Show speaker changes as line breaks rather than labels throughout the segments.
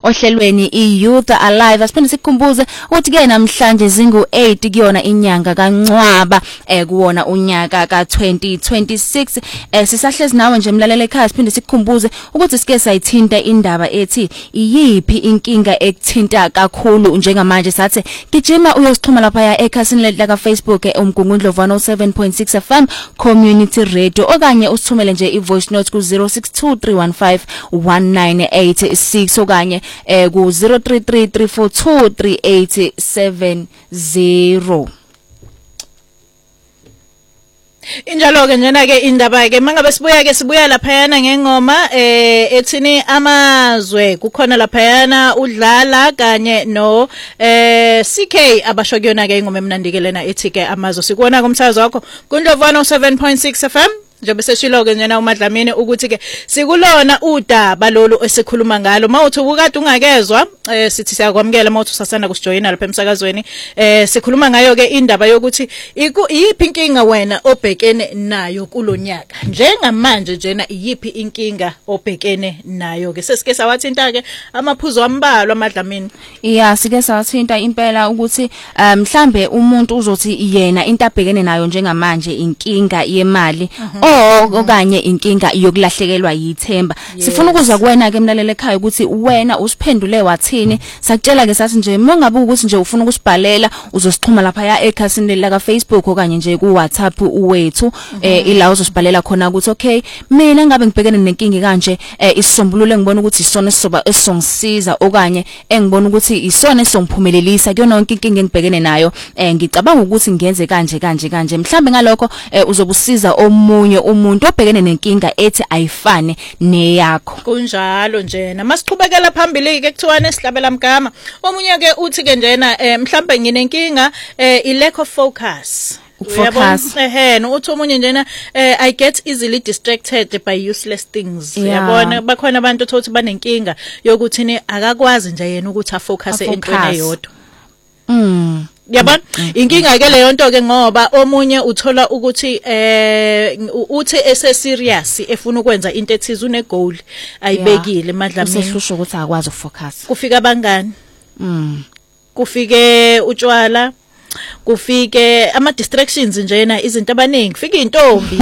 ohlelweni iYouth Alive. Asiphinde sikukhumbuze ukuthi ke namhlanje zingu8 kuyona inyanga kaNcwaba kuwona unyaka ka2026. Sisahlezi nawe nje mlalele ekhaya, siphinde sikukhumbuze ukuthi sike sayithinta indaba ethi iyiphi inkinga ekuthinta kakhulu njengamanje. Sathi gijima uyosixhuma lapha ekhasini lethu ka Facebook umgungundlovu 107.6 FM Community Radio, okanye usithumele nje ivoice note ku 0623151986 okanye ku 0333423870.
Injalo ke njena ke indaba ke mangabe sibuya lapha yana ngengoma ethini amazwe kukhona lapha yana udlala kanye no CK abasho kuyona ke ingoma emnandikelena ethi ke amazwe sikubona kumsakazo wakho kuNdlovu 107.6 FM. Njobe seshilo ke njena uMadlamini ukuthi ke sikulona udaba lolu esikhuluma ngalo. Mawuthi ukade ungakezwa sithi siyakwamukela mawuthi usasanda kusijoyina lapha emsakazweni. Sikhuluma ngayo ke indaba yokuthi iyiphi inkinga wena obhekene nayo kulonyaka njengamanje njena iyiphi inkinga obhekene nayo ke. Sesike sawathinta ke amaphuzo ambalwa Madlamini.
Yeah, sike sawathinta impela ukuthi mhlambe umuntu uzothi yena into abhekene nayo njengamanje inkinga yemali okanye inkinga yokulahlekelwa yithemba. Sifuna ukuzwa kuwena ke mlalele ekhaya ukuthi wena usiphendule wathini. Sakutshela ke sathi nje mangabe ukuthi nje ufuna ukusibhalela uzosixhuma lapha ekhasini la ka Facebook okanye nje ku WhatsApp wethu ila uzosibhalela khona ukuthi okay mina ngabe ngibhekene nenkinga kanje isisombululo ngibona ukuthi isona esongisiza okanye engibona ukuthi isona esongiphumelelisa kuyona yonke inkinga engibhekene nayo. Ngicabanga ukuthi ngenze kanje mhlambe ngalokho uzobusiza omunye umuntu obhekene nenkinga ethi ayifane neyakho.
Kunjalo njena masiqhubekela phambili ke kuthiwana esihlabela mgama. Omunye ke uthi ke njena mhlambe nginenkinga lack of focus.
Focus.
Uthi omunye njena I get easily distracted by useless things. Uyabona bakhona abantu thothi banenkinga yokuthi ne akakwazi nje yena ukuthi afocus entweni eyodwa. Yabona inkinga ke leyo nto ke ngoba omunye uthola ukuthi uthi ese serious efuna ukwenza into ethize une goal ayibekile Madlamini
usehlusha ukuthi akwazi ukufocus.
Kufika abangani kufike utshwala kufike ama distractions njena izinto abaningi kufika intombi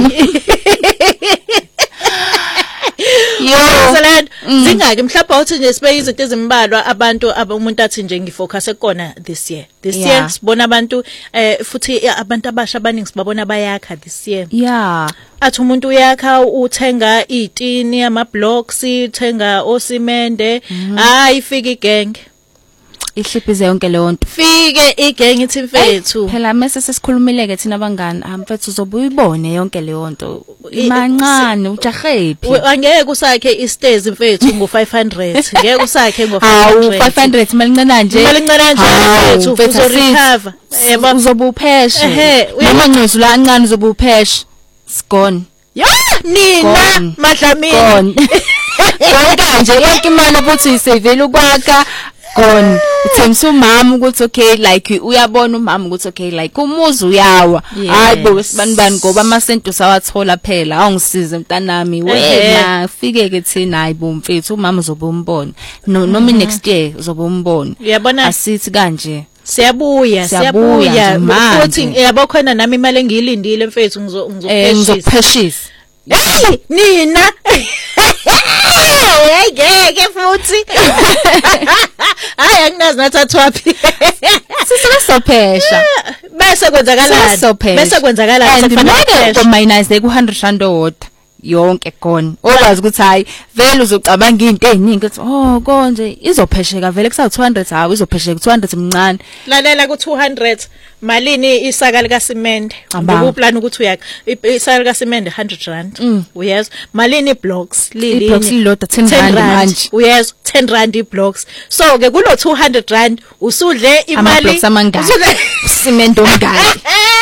zingaki mhlawumbe uthi nje sibe izinto ezimbalwa abantu umuntu athi nje ngifocus ekona this year sibona abantu futhi abantu abasha abaningi sibabona bayakha this year. Athi umuntu uyakha uthenga itini ama blocks uthenga osimende hayi fika igang
ihlipize yonke leyo nto.
Fike igang ithi mfethu
phela mase sesikhulumileke thina abangani mfethu uzobuyibone yonke leyo nto imancane ujahephi
angeke usakhe istairs mfethu ngo500 ngeke usakhe ngo500
500 malincane nje
mfethu uzorecover
uzobupheshe uyamancuzu la kancane uzobupheshe gone
nina Madlamini
kanje yonke imali ukuthi isevele ukwakha gone. Uthemisa umama ukuthi okay like uyabona umama ukuthi okay like umuzi uyawa hayibo sibanibani ngoba amasento sawathola phela awungisize mntanami wena fike ke thina hayibo mfethu umama uzobumbona noma next year uzobumbona.
Uyabona
asithi kanje
siyabuya futhi yabo khona nami imali engiyilindile mfethu
ngizokupheshisa
nina ngeke futhi hayi anginazi nathathwapi
sisophesha
bese kwenzakalani
kufanele uminus ku 100 rand owodwa yonke gone okwazi ukuthi hayi vele uzocabanga into eziningi ukuthi konje izophesheka vele kusa 200 hawo izophesheka 200 mncane
lalela ku 200 malini isaka lika cement ngikuplan ukuthi uyakha isaka lika cement 100 rand uyezwa malini blocks
blocks lilodwa 10 rand manje
uyezwa 10 rand blocks so ke kulo 200 rand usudle imali
usudle cement omngaki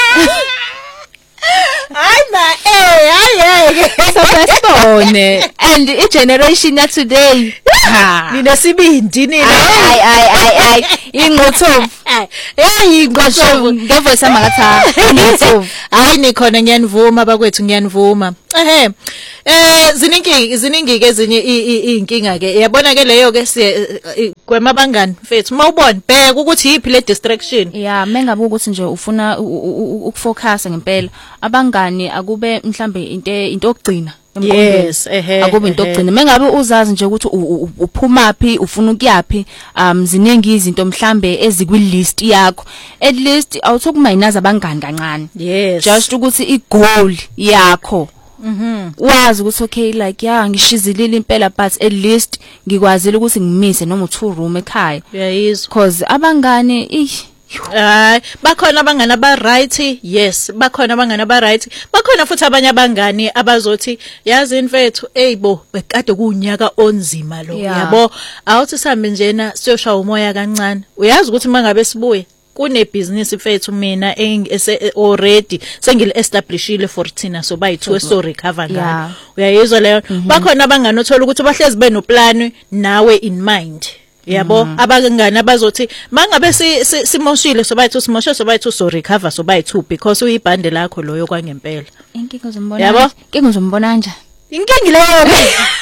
hayi
sasibone and I generation ya today
nina sibindi nina
ay ingqothovu
ingqothovu
ngevoice amakatha ingqothovu
hayi nikhona ngiyanivuma bakwethu ngiyanivuma ziningi ke ezinye inkinga ke yabona ke leyo ke gwemabangani mfethu mawubona bheka ukuthi yipi le distraction.
Yeah, mengabe ukuthi nje ufuna ukufocus ngempela abangani akube mhlambe into okugcina
Yes,
akube into okugcina mengabe uzazi nje ukuthi uphumapi ufuna ukuyapi ziningi izinto mhlambe ezikwilist yakho at least awuthokumayinaza abangani kancane.
Yes,
just ukuthi igoal yakho wazi ukuthi okay like ngishizilile impela but at least ngikwazile ukuthi ngimise noma u2 room ekhaya.
Uyayizwa
Because abangani
bakhona abangani aba right, yes bakhona abangani aba right, bakhona futhi abanye abangani abazothi yazi mfethu bo bekade kuunyaka onzima lo yabo awuthi sambe njena siyoshaya umoya kancane. Uyazi ukuthi mangabe sibuye kune business mfethu mina already sengile establishile for thina so bayithu so recover ngalo. Uyayizwa leyo bakhona abangani othola ukuthi bahlezi benoplan nawe in mind. Yabo abangani abazothi mangabe simoshile so bayithu simoshe so bayithu so recover so bayithu because uyibhande lakho loyo kwangempela.
Inkinga uzombona. Yabo inkinga uzombona kanjani?
Inkingi leyo.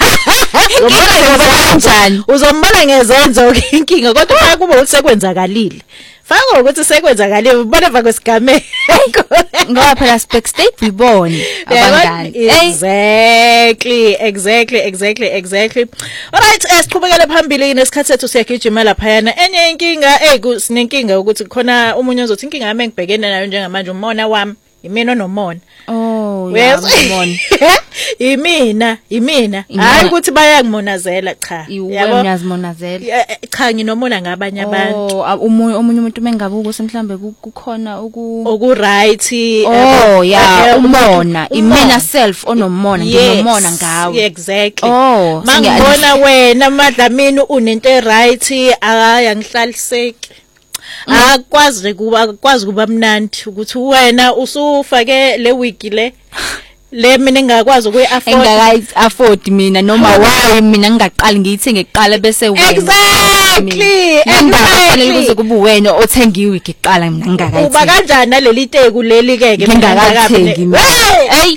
Uzombona ngezenzo inkinga kodwa faka kube usekwenzakalile. Faka ukuthi sekwenzakalile ubona vakwesigameko.
Ngoba phela backstage bibone abangani.
Exactly. Alright, siqhubekele phambili nesikhathi sethu siyagijimela phayana. Enye inkinga sinenkinga ukuthi khona umunye ozothi inkinga yami engibhekene nayo njengamanje umona wami imina nomona.
Umona.
Imina. Hayi ukuthi bayangimonazela cha.
Yabo uyazimonazela.
Cha nginomona ngabanye abantu.
Omunye umuntu mengabe ukuthi mhlambe kukhona
oku right.
Umona imina self onomona nginomona ngawe.
Exactly. Mangibona wena Madlamini unento right ayangihlaliseki. Akwazi kuba mnandi ukuthi wena usufake le wiki le mina engakwazi ukuyi-afford
engakayi-afford mina noma why mina ngingaqali ngiyithenge kuqala bese wena
exactly
ukuze kube wena othenga iwiki kuqala mina ngingakayithengi
uba kanjani naleli teku leli ke
ngingakathengi hey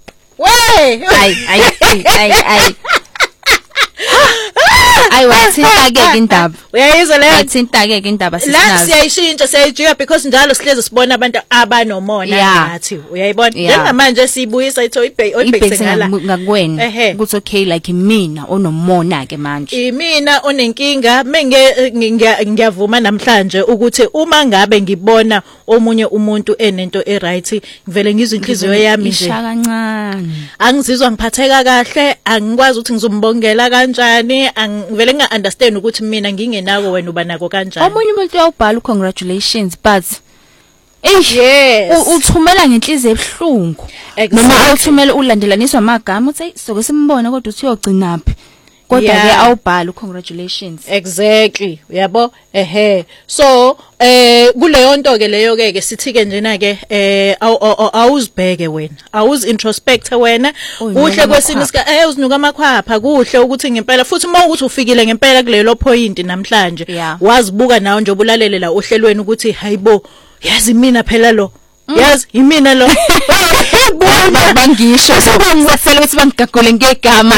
Ayithinta-ke indaba.
Uyayizwa leyo?
Ayithinta-ke indaba sisinazo.
La siyayishintsha siyajika because njalo sihleze sibona abantu abanomona ngathi. Uyayibona? Njengamanje siyibuyisa itho ibhekisela
ngakuwena. Ukuthi okay like mina onomona ke manje.
Imina onenkinga ngiyavuma namhlanje ukuthi uma ngabe ngibona omunye umuntu enento eright ngivele ngizwe inhliziyo yami nje.
Ishaka kancane.
Angizizwa ngiphatheka kahle, angikwazi ukuthi ngizombongela kanjani, angivele nga-understand ukuthi mina ngingenako wena uba nako kanjani.
Omunye umuntu uyawubhala congratulations but
yes
uthumela ngenhliziyo ebuhlungu noma uthumela ulandelaniswa amagama uthi soke simbone kodwa uthi uyogcinaphi kodwa ke awubhala congratulations.
Exactly uyabo so kuleyo nto ke leyo ke sithi ke njena ke awuzibheke wena awuzi introspect wena uhle kwesini sika uzinuka amakhwapha kuhle ukuthi ngempela futhi uma ukuthi ufikile ngempela kulelo point namhlanje wazibuka nawo nje obulalele la ohlelweni ukuthi hayibo yazi mina phela lo yazi imina lo
bangisho sefela ukuthi bangigagule ngegama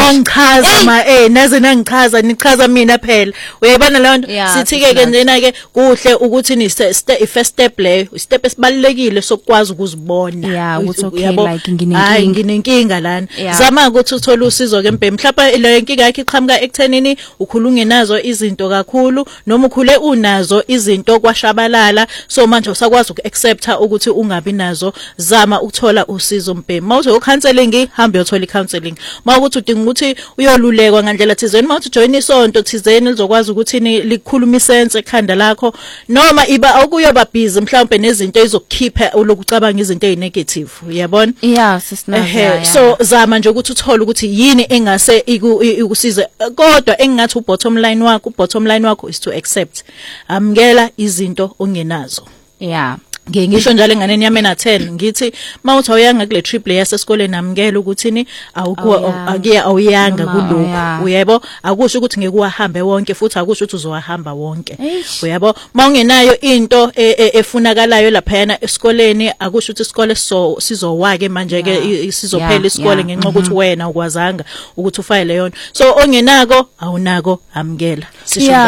naze nangichaza nichaza mina phela uyayibona leyo nto sithi ke njena ke kuhle ukuthi ni first step leyo step esibalekile sokwazi ukuzibona
ukuthi okay like
nginenkinga lana zama ukuthi uthole usizo ke mphe mhlawumbe le nkinga yakhe iqhamuka ekuthenini ukhulunge nazo izinto kakhulu noma ukhule unazo izinto kwashabalala so manje usakwazi ukuaccepta ukuthi ungabi nazo zama ukuthola usizo mphe mawuthi ucounseling hambe uyothola icounseling mawuthi udinga ukuthi uyolulekwa ngandlela thizeni mawuthi join isonto thizeni lizokwazi ukuthi likhuluma isense ekhanda lakho noma iba akuyoba busy mhlawumbe nezinto ezokukhipha lokucabanga izinto ezinegative uyabona so zama nje ukuthi uthole ukuthi yini engase ikusize kodwa engathi ubottom line wakho is to accept amukela izinto ongenazo ngisho njalo enganeni yami na 10 ngithi mawuthi awuyanga kule trip le yasesikoleni namukela ukuthini awuyanga kuloko uyebo akusho ukuthi ngeke uhambe wonke futhi akusho ukuthi uzohamba wonke uyebo mawungenayo into efunakalayo lapha yana esikoleni akusho ukuthi isikole sizowake manje ke sizophela isikole ngenxa ukuthi wena ukwazanga ukuthi ufile yona so ongenako awunako amukela